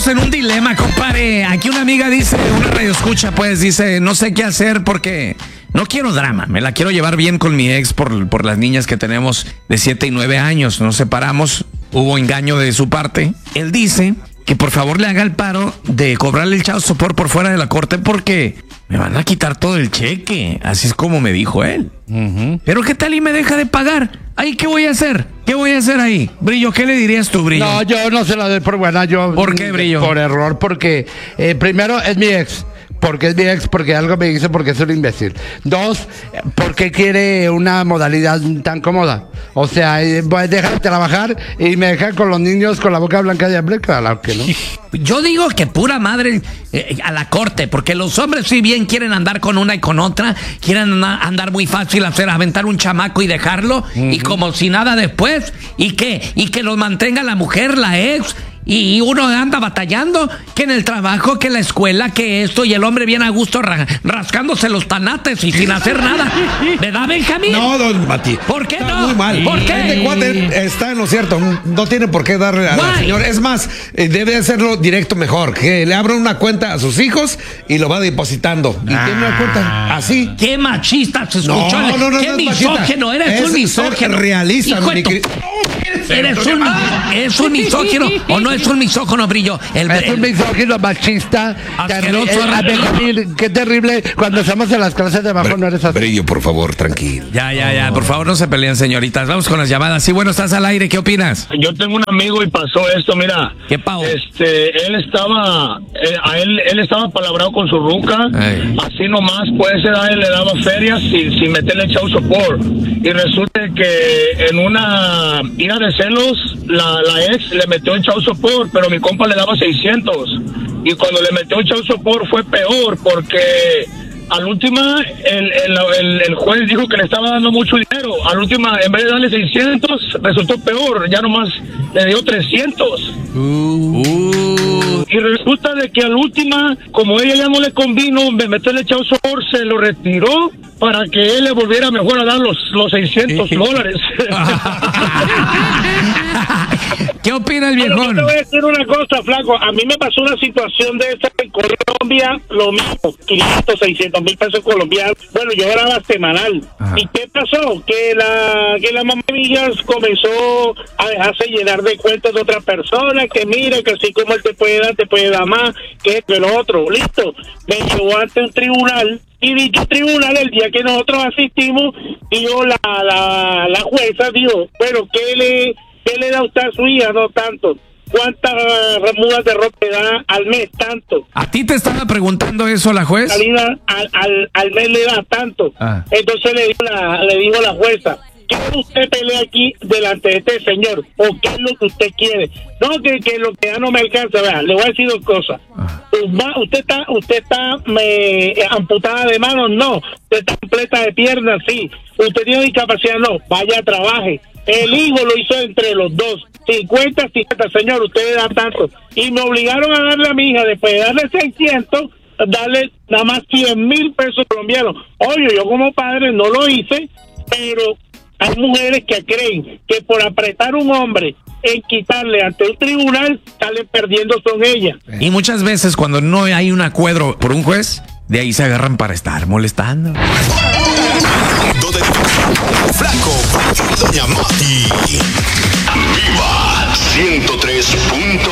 Estamos en un dilema, compadre. Aquí una amiga dice, una radioescucha, pues, dice, no sé qué hacer porque no quiero drama. Me la quiero llevar bien con mi ex por las niñas que tenemos de 7 y 9 años. Nos separamos, hubo engaño de su parte. Él dice que por favor le haga el paro de cobrarle el child support por fuera de la corte porque me van a quitar todo el cheque. Así es como me dijo él. Pero ¿qué tal y me deja de pagar? ¿Ahí qué voy a hacer? ¿Qué voy a hacer ahí? Brillo, ¿qué le dirías tú, Brillo? No, yo no se la doy por buena. ¿Por qué, Brillo? Por error, porque primero es mi ex. Porque es mi ex, porque algo me hizo, porque es un imbécil. Dos, porque quiere una modalidad tan cómoda. O sea, deja de trabajar y me deja con los niños con la boca blanca y hambre, claro que no. Yo digo que pura madre a la corte, porque los hombres si bien quieren andar con una y con otra, quieren andar muy fácil, aventar un chamaco y dejarlo, y como si nada después, y que los mantenga la mujer, la ex. Y uno anda batallando, que en el trabajo, que en la escuela, que esto, y el hombre viene a gusto rascándose los tanates y sin hacer nada. ¿Verdad, Benjamín? No, don Mati. ¿Por qué está no? Muy mal. ¿Por qué? Este cuate está en lo cierto. No tiene por qué darle al señor. Es más, debe hacerlo directo mejor. Que le abra una cuenta a sus hijos y lo va depositando. Y tiene una cuenta así. ¡Qué machista se escuchó! No, ¡Qué misógino! Eres un misógino. Realista, ¿Es un misógino o no es un misógino, Brillo? Es un misógino machista. Asqueroso. Qué terrible. Cuando estamos en las clases de abajo no eres así. Brillo, por favor, tranquilo. Ya. Por favor, no se peleen, señoritas. Vamos con las llamadas. Sí, bueno, estás al aire. ¿Qué opinas? Yo tengo un amigo y pasó esto, mira. ¿Qué pao? Él estaba, él estaba palabrado con su ruca. Ey. Así nomás, pues, él le daba ferias sin meterle child support. Y resulta que en una ira de celos, la ex le metió en child support, pero mi compa le daba 600. Y cuando le metió en child support fue peor, porque al última el juez dijo que le estaba dando mucho dinero. Al última, en vez de darle 600, resultó peor, ya nomás le dio 300. Y resulta de que al última, como ella ya no le convino meterle el child support, se lo retiró para que él le volviera mejor a dar los $600. ¿Qué opina el viejón? Yo te voy a decir una cosa, flaco. A mí me pasó una situación de esa en Colombia, lo mismo, 500, 600 mil pesos colombianos. Bueno, yo grababa semanal. Ajá. ¿Y qué pasó? Que la mamá mía comenzó a dejarse llenar de cuentos de otra persona, que mira, que así como él te puede dar más, que esto y lo otro. Listo. Me llevó ante un tribunal. Y dicho tribunal, el día que nosotros asistimos, dijo la jueza, dijo, bueno, ¿qué le da usted a su hija? No tanto. ¿Cuántas mudas de ropa le da al mes? Tanto. ¿A ti te estaba preguntando eso la juez? Al mes le da tanto. Entonces le dijo la jueza, ¿quiere usted pelear aquí delante de este señor? ¿O qué es lo que usted quiere? No, que lo que ya no me alcanza. Vea, le voy a decir dos cosas. Usted está amputada de manos, no. Usted está completa de piernas, sí. Usted tiene discapacidad, no. Vaya, trabaje. El hijo lo hizo entre los dos. 50, señor, usted le da tanto. Y me obligaron a darle a mi hija, después de darle 600, darle nada más 100,000 pesos colombianos. Oye, yo como padre no lo hice, pero hay mujeres que creen que por apretar un hombre en quitarle ante un tribunal, salen perdiendo son ellas. Y muchas veces cuando no hay un acuerdo por un juez, de ahí se agarran para estar molestando. Flaco, Doña Mati. Viva 103.9.